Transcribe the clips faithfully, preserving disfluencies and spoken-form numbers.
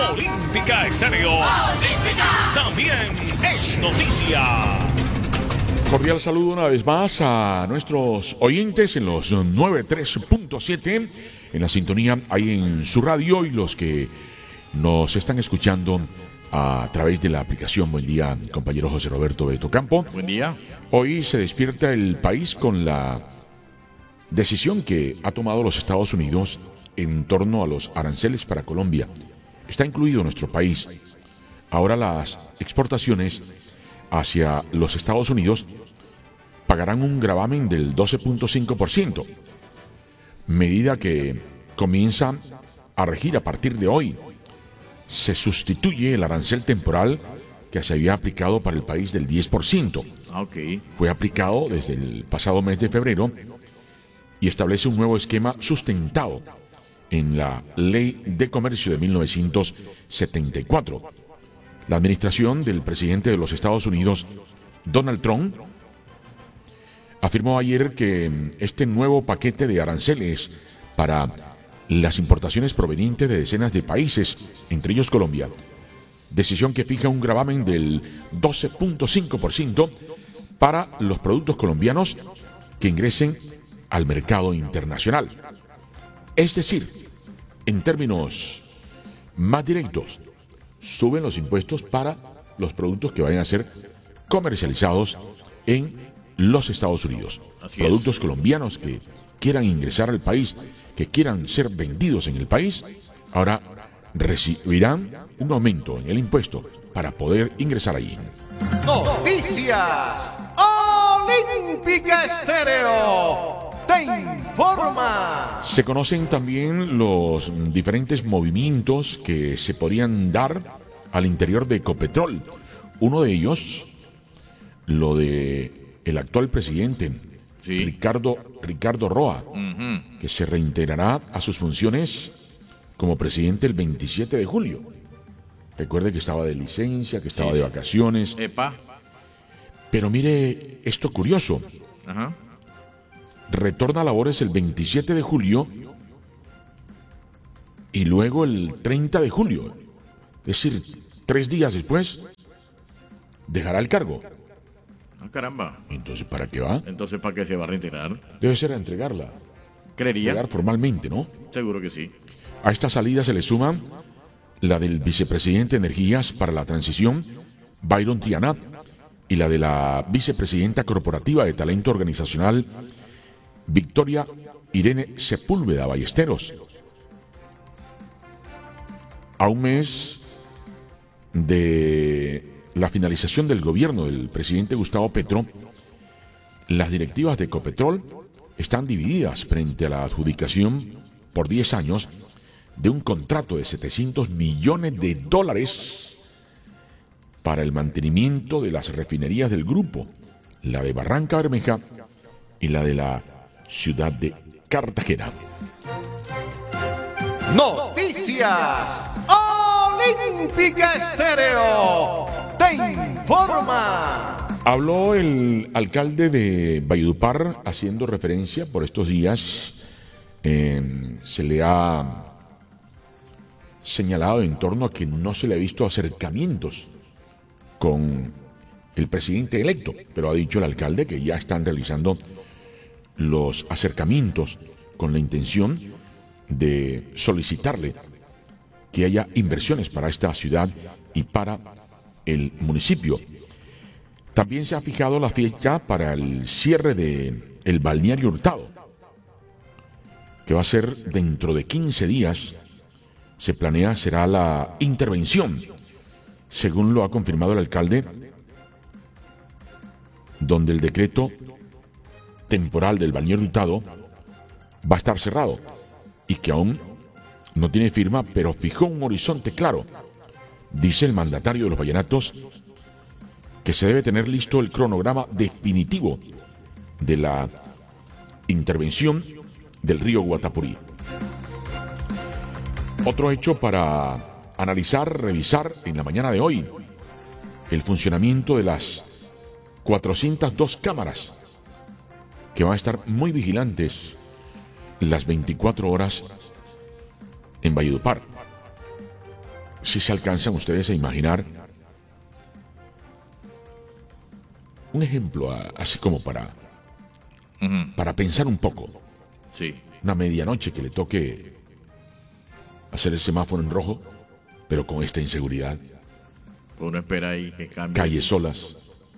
Olímpica Estéreo. Olímpica. También es noticia. Cordial saludo una vez más a nuestros oyentes en los noventa y tres punto siete, en la sintonía ahí en su radio, y los que nos están escuchando a través de la aplicación. Buen día, compañero José Roberto Beto Campo. Buen día. Hoy se despierta el país con la decisión que ha tomado los Estados Unidos en torno a los aranceles para Colombia. Está incluido nuestro país. Ahora las exportaciones hacia los Estados Unidos pagarán un gravamen del doce punto cinco por ciento, medida que comienza a regir a partir de hoy. Se sustituye el arancel temporal que se había aplicado para el país del diez por ciento. Okay. Fue aplicado desde el pasado mes de febrero y establece un nuevo esquema sustentado en la Ley de Comercio de mil novecientos setenta y cuatro. La administración del presidente de los Estados Unidos, Donald Trump, afirmó ayer que este nuevo paquete de aranceles para las importaciones provenientes de decenas de países, entre ellos Colombia, decisión que fija un gravamen del doce punto cinco por ciento para los productos colombianos que ingresen al mercado internacional. Es decir, en términos más directos, suben los impuestos para los productos que vayan a ser comercializados en los Estados Unidos. Así Productos es. colombianos que quieran ingresar al país, que quieran ser vendidos en el país, ahora recibirán un aumento en el impuesto para poder ingresar allí. Noticias Olímpica Estéreo te informa. Se conocen también los diferentes movimientos que se podrían dar al interior de Ecopetrol. Uno de ellos, lo de el actual presidente, Sí. Ricardo, Ricardo Roa, Uh-huh. que se reintegrará a sus funciones como presidente el veintisiete de julio. Recuerde que estaba de licencia, que estaba Sí, de sí. vacaciones. Epa. Pero mire esto curioso. Ajá. Retorna a labores el veintisiete de julio y luego el treinta de julio. Es decir, tres días después dejará el cargo. Ah, caramba. Entonces, ¿para qué va? Entonces, ¿para qué se va a reintegrar? Debe ser a entregarla. Creería. Entregar formalmente, ¿no? Seguro que sí. A esta salida se le suma la del vicepresidente de Energías para la Transición, Byron Triana, y la de la vicepresidenta corporativa de Talento Organizacional, Victoria Irene Sepúlveda Ballesteros. A un mes de la finalización del gobierno del presidente Gustavo Petro, las directivas de Ecopetrol están divididas frente a la adjudicación por diez años de un contrato de setecientos millones de dólares para el mantenimiento de las refinerías del grupo, la de Barranca Bermeja y la de la ciudad de Cartagena. Noticias Olímpica Estéreo te informa. Habló el alcalde de Valledupar haciendo referencia por estos días. Eh, se le ha señalado en torno a que no se le ha visto acercamientos con el presidente electo, pero ha dicho el alcalde que ya están realizando los acercamientos con la intención de solicitarle que haya inversiones para esta ciudad y para el municipio. También se ha fijado la fecha para el cierre de el balneario Hurtado, que va a ser dentro de quince días. Se planea será la intervención, según lo ha confirmado el alcalde, donde el decreto temporal del balneario Hurtado va a estar cerrado y que aún no tiene firma, pero fijó un horizonte claro. Dice el mandatario de los vallenatos que se debe tener listo el cronograma definitivo de la intervención del río Guatapurí. Otro hecho para analizar, revisar en la mañana de hoy: el funcionamiento de las cuatrocientas dos cámaras que van a estar muy vigilantes las veinticuatro horas en Valledupar. si se alcanzan ustedes a imaginar un ejemplo a- así como para, Ujú. para pensar un poco. Sí. Una medianoche que le toque hacer el semáforo en rojo, pero con esta inseguridad, Uno espera ahí que cambie. calles solas.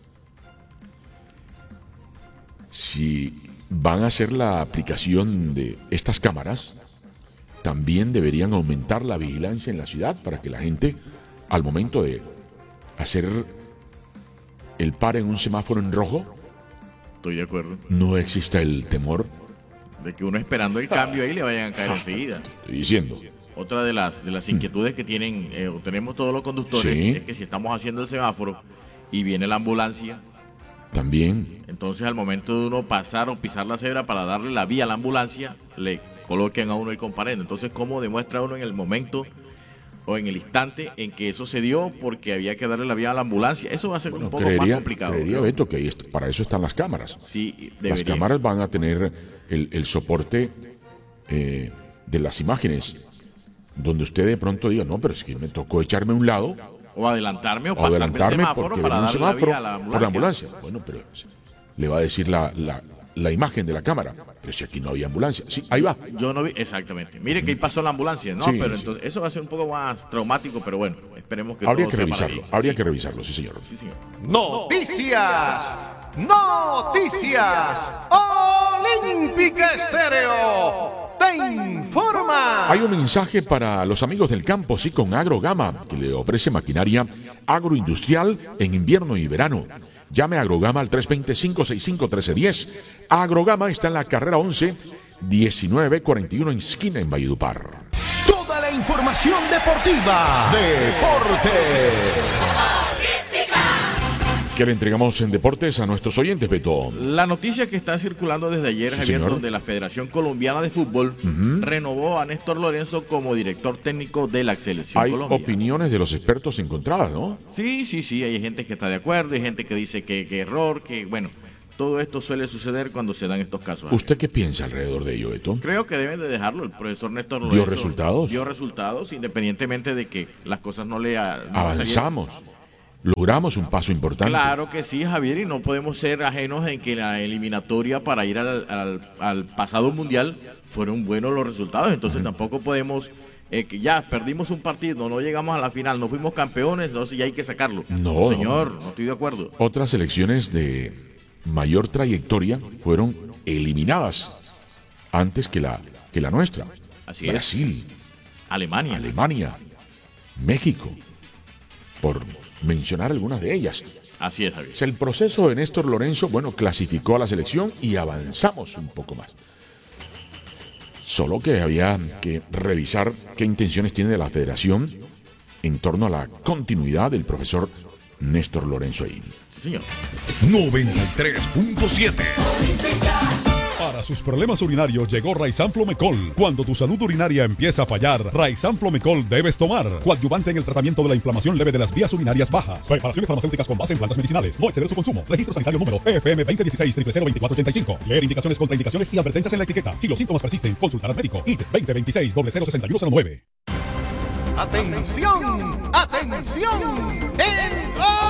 Si van a hacer la aplicación de estas cámaras, también deberían aumentar la vigilancia en la ciudad para que la gente, al momento de hacer el par en un semáforo en rojo, Estoy de acuerdo. no exista el temor. De que uno esperando el cambio ahí le vayan a caer enseguida. Estoy diciendo, Otra de las de las inquietudes que tienen eh, o tenemos todos los conductores Sí. es que si estamos haciendo el semáforo y viene la ambulancia, también entonces al momento de uno pasar o pisar la cebra para darle la vía a la ambulancia, le coloquen a uno el comparendo. Entonces, ¿cómo demuestra uno en el momento o en el instante en que eso se dio porque había que darle la vía a la ambulancia? Eso va a ser un poco más creería, complicado. creería creo. Beto, que ahí est- para eso están las cámaras. Sí, Las debería. cámaras van a tener el, el soporte eh, de las imágenes, donde usted de pronto diga, no, pero es que me tocó echarme a un lado O adelantarme o o pasarme el adelantarme semáforo porque para venía un darle la semáforo vía a la ambulancia. por la ambulancia. Bueno, pero le va a decir la, la, la imagen de la cámara, pero si aquí no había ambulancia. Sí, ahí va. Yo no vi, exactamente. Mire que ahí pasó la ambulancia, ¿no? Sí, pero sí. entonces eso va a ser un poco más traumático, pero bueno, esperemos que Habría todo que sea para revisarlo, bien. habría Sí, que revisarlo, sí señor. sí, señor. Noticias, noticias, Olímpica Estéreo te informa. Hay un mensaje para los amigos del campo, sí, con Agrogama, que le ofrece maquinaria agroindustrial en invierno y verano. Llame a Agrogama al tres dos cero, cinco seis cinco, uno tres uno cero. Agrogama está en la carrera once, diecinueve cuarenta y uno en esquina en Valledupar. Toda la información deportiva. Deportes. ¿Qué le entregamos en deportes a nuestros oyentes, Beto? La noticia que está circulando desde ayer, Sí, Javier, señor. donde la Federación Colombiana de Fútbol renovó a Néstor Lorenzo como director técnico de la Selección Hay Colombia. opiniones de los expertos encontradas, ¿no? Sí, sí, sí, hay gente que está de acuerdo, hay gente que dice que, que error, que bueno, todo esto suele suceder cuando se dan estos casos. ¿Usted qué piensa alrededor de ello, Beto? Creo que deben de dejarlo. El profesor Néstor ¿Dio Lorenzo resultados? dio resultados, independientemente de que las cosas no le a- no Avanzamos, logramos un paso importante. Claro que sí, Javier, y no podemos ser ajenos en que la eliminatoria para ir al, al- al pasado mundial fueron buenos los resultados. Entonces tampoco podemos, eh, que ya perdimos un partido, no llegamos a la final, no fuimos campeones, entonces ya hay que sacarlo. No, señor, no. no estoy de acuerdo. Otras selecciones de mayor trayectoria fueron eliminadas antes que la, que la nuestra. Así es. Brasil, Alemania. Alemania, México, por mencionar algunas de ellas. Así es, Javier. O sea, el proceso de Néstor Lorenzo, bueno, clasificó a la selección y avanzamos un poco más. Solo que había que revisar qué intenciones tiene la federación en torno a la continuidad del profesor Néstor Lorenzo ahí. Sí, señor. noventa y tres punto siete. Para sus problemas urinarios llegó Raizan Flomecol. Cuando tu salud urinaria empieza a fallar, Raizan Flomecol debes tomar. Coadyuvante en el tratamiento de la inflamación leve de las vías urinarias bajas. Preparaciones farmacéuticas con base en plantas medicinales. No exceder su consumo. Registro sanitario número P F M veinte dieciséis cero cero veinticuatro ochenta y cinco. Leer indicaciones, contraindicaciones y advertencias en la etiqueta. Si los síntomas persisten, consultar al médico. I T veinte veintiséis cero cero sesenta y uno cero nueve. Atención, atención, en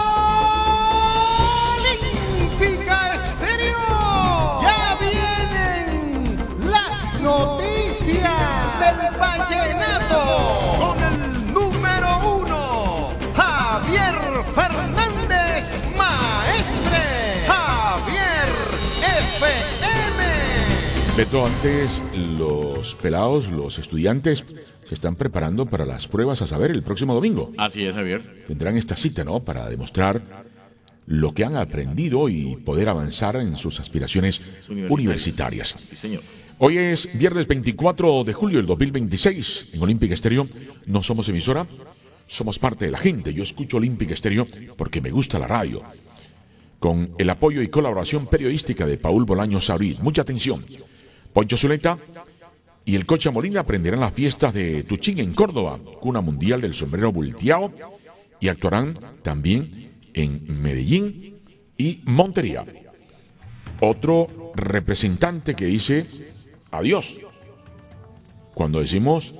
Olímpica Estéreo. Ya vienen las noticias del vallenato con el número uno, Javier Fernández Maestre. Javier F M. Beto, antes los pelados, los estudiantes, se están preparando para las pruebas a saber el próximo domingo. Así es, Javier. Tendrán esta cita, ¿no? Para demostrar lo que han aprendido y poder avanzar en sus aspiraciones Universitarias. universitarias. Sí, señor. Hoy es viernes veinticuatro de julio del dos mil veintiséis. En Olímpica Estéreo no somos emisora, somos parte de la gente. Yo escucho Olímpica Estéreo porque me gusta la radio. Con el apoyo y colaboración periodística de Paul Bolaños Saurit. Mucha atención. Poncho Zuleta y el Cocha Molina aprenderán las fiestas de Tuchín en Córdoba, cuna mundial del sombrero volteado, y actuarán también en Medellín y Montería. Otro representante que dice adiós. Cuando decimos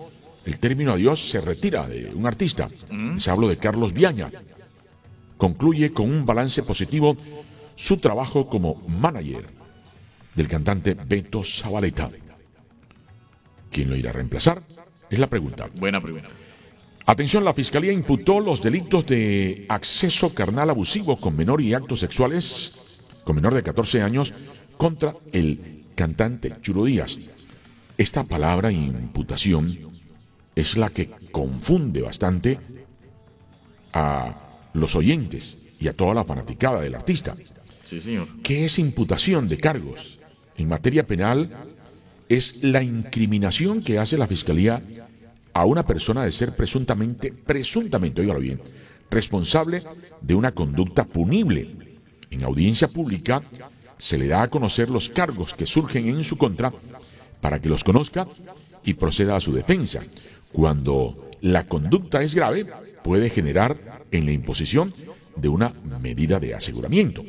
el término adiós se retira de un artista. Les hablo de Carlos Villaña. Concluye con un balance positivo su trabajo como manager del cantante Beto Zabaleta. ¿Quién lo irá a reemplazar? Es la pregunta. Buena pregunta. Atención, la Fiscalía imputó los delitos de acceso carnal abusivo con menor y actos sexuales con menor de catorce años contra el cantante Chulo Díaz. Esta palabra imputación es la que confunde bastante a los oyentes y a toda la fanaticada del artista. Sí, señor. ¿Qué es imputación de cargos? En materia penal es la incriminación que hace la Fiscalía a una persona de ser presuntamente, presuntamente, óigalo bien, responsable de una conducta punible. En audiencia pública se le da a conocer los cargos que surgen en su contra para que los conozca y proceda a su defensa. Cuando la conducta es grave, puede generar en la imposición de una medida de aseguramiento.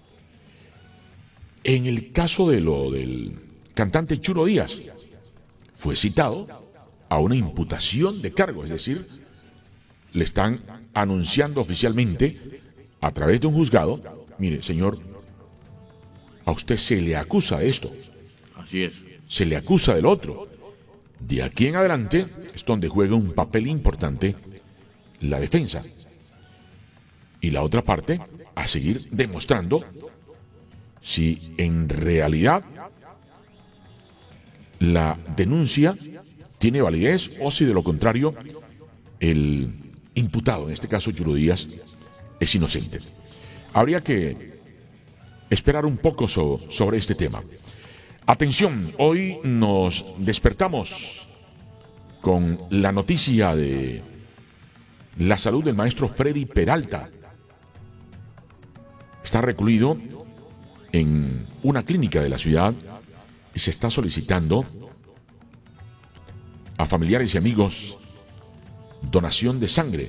En el caso de lo del cantante Chulo Díaz, fue citado a una imputación de cargo, es decir, le están anunciando oficialmente a través de un juzgado: mire, señor, a usted se le acusa de esto. Así es. Se le acusa del otro. De aquí en adelante es donde juega un papel importante la defensa. Y la otra parte a seguir demostrando si en realidad la denuncia tiene validez o si de lo contrario el imputado, en este caso Chulo Díaz, es inocente. Habría que esperar un poco so, sobre este tema. Atención, hoy nos despertamos con la noticia de la salud del maestro Freddy Peralta. Está recluido en una clínica de la ciudad y se está solicitando a familiares y amigos donación de sangre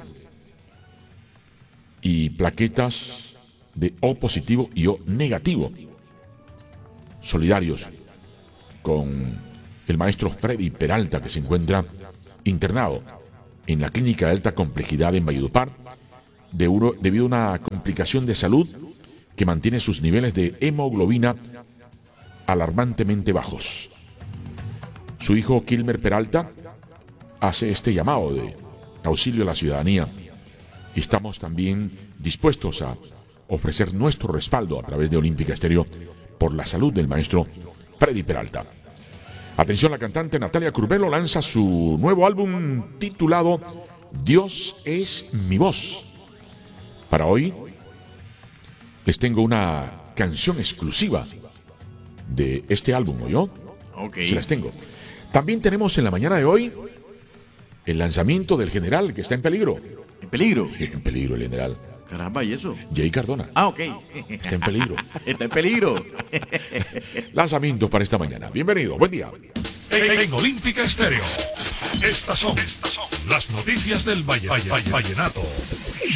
y plaquetas de O positivo y O negativo, solidarios con el maestro Freddy Peralta, que se encuentra internado en la clínica de alta complejidad en Valledupar debido a una complicación de salud que mantiene sus niveles de hemoglobina alarmantemente bajos. Su hijo Kilmer Peralta hace este llamado de auxilio a la ciudadanía y estamos también dispuestos a ofrecer nuestro respaldo a través de Olímpica Estéreo por la salud del maestro Freddy Peralta. Atención, la cantante Natalia Curvelo lanza su nuevo álbum titulado Dios es mi voz. Para hoy les tengo una canción exclusiva de este álbum, ¿oyó? Ok. Se las tengo. También tenemos en la mañana de hoy el lanzamiento del general que está en peligro. ¿En peligro? En peligro el general. Caramba, ¿y eso? Jay Cardona. Ah, ok. Está en peligro. Está en peligro. Lanzamiento para esta mañana. Bienvenido, buen día. En, en Olímpica Estéreo. Estas son, estas son las noticias del Valle, Valle, Vallenato.